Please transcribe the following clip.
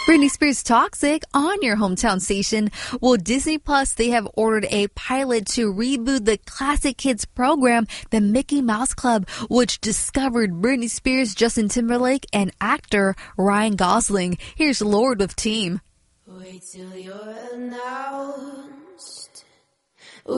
Britney Spears' Toxic on your hometown station. Well, Disney Plus, they have ordered a pilot to reboot the classic kids program, The Mickey Mouse Club, which discovered Britney Spears, Justin Timberlake, and actor Ryan Gosling. Here's Lord with Team. Wait till you're announced